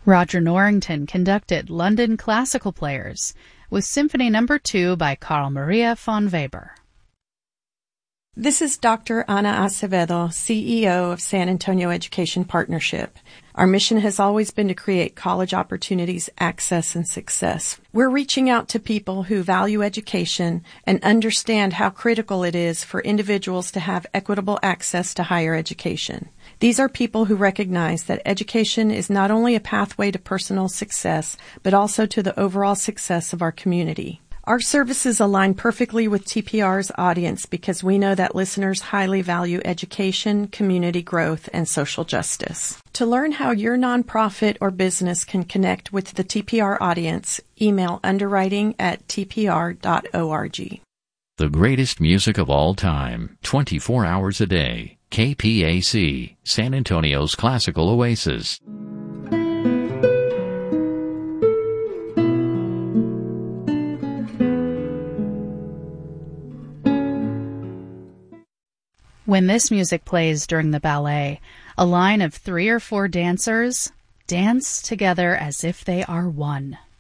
Roger Norrington conducted London Classical Players with Symphony No. 2 by Carl Maria von Weber. This is Dr. Ana Acevedo, CEO of San Antonio Education Partnership. Our mission has always been to create college opportunities, access, and success. We're reaching out to people who value education and understand how critical it is for individuals to have equitable access to higher education. These are people who recognize that education is not only a pathway to personal success, but also to the overall success of our community. Our services align perfectly with TPR's audience because we know that listeners highly value education, community growth, and social justice. To learn how your nonprofit or business can connect with the TPR audience, email underwriting@tpr.org. The greatest music of all time, 24 hours a day. KPAC, San Antonio's classical oasis. When this music plays during the ballet, a line of 3 or 4 dancers dance together as if they are one.